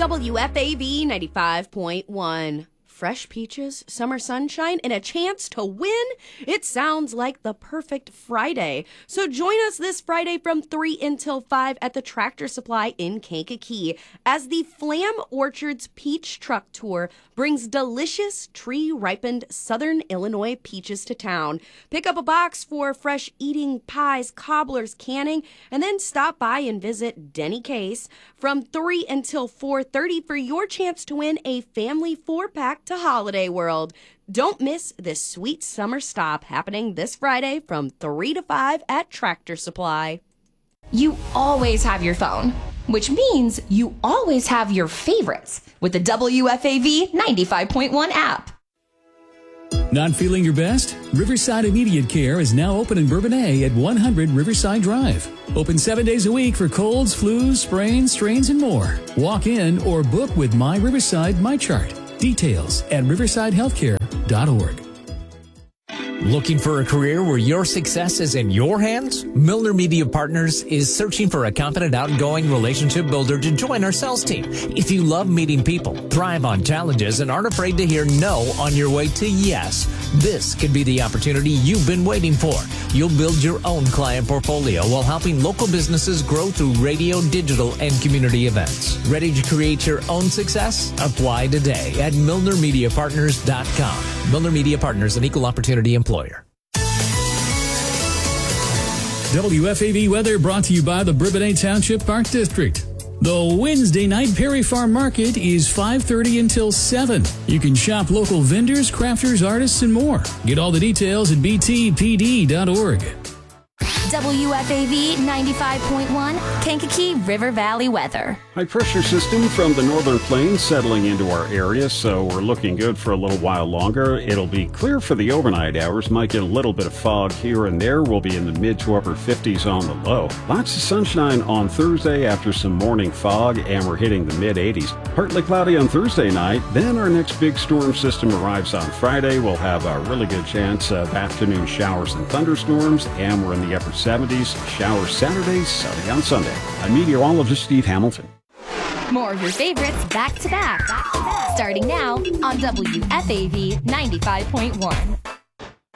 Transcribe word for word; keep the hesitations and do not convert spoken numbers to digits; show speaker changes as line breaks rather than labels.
W F A V ninety-five point one. Fresh peaches, summer sunshine, and a chance to win? It sounds like the perfect Friday. So join us this Friday from three until five at the Tractor Supply in Kankakee as the Flam Orchards Peach Truck Tour brings delicious tree-ripened Southern Illinois peaches to town. Pick up a box for fresh eating, pies, cobblers, canning, and then stop by and visit Denny Case from three until four thirty for your chance to win a family four-pack to Holiday World. Don't miss this sweet summer stop happening this Friday from three to five at Tractor Supply.
You always have your phone, which means you always have your favorites with the W F A V ninety-five point one app.
Not feeling your best? Riverside Immediate Care is now open in Bourbonnais at one hundred Riverside Drive. Open seven days a week for colds, flus, sprains, strains, and more. Walk in or book with My Riverside MyChart. Details at riverside healthcare dot org.
Looking for a career where your success is in your hands? Milner Media Partners is searching for a confident, outgoing relationship builder to join our sales team. If you love meeting people, thrive on challenges, and aren't afraid to hear no on your way to yes, this could be the opportunity you've been waiting for. You'll build your own client portfolio while helping local businesses grow through radio, digital, and community events. Ready to create your own success? Apply today at milner media partners dot com. Milner Media Partners, an equal opportunity employer.
W F A V weather brought to you by the Bourbonnais Township Park District. The Wednesday night Perry Farm Market is five thirty until seven. You can shop local vendors, crafters, artists, and more. Get all the details at b t p d dot org.
W F A V ninety-five point one, Kankakee River Valley weather.
High pressure system from the northern plains settling into our area, so we're looking good for a little while longer. It'll be clear for the overnight hours. Might get a little bit of fog here and there. We'll be in the mid to upper fifties on the low. Lots of sunshine on Thursday after some morning fog, and we're hitting the mid eighties. Partly cloudy on Thursday night. Then our next big storm system arrives on Friday. We'll have a really good chance of afternoon showers and thunderstorms, and we're in the upper seventies. Showers Saturday, sunny on Sunday. I'm meteorologist Steve Hamilton.
More of your favorites back to back. Starting now on W F A V ninety-five point one.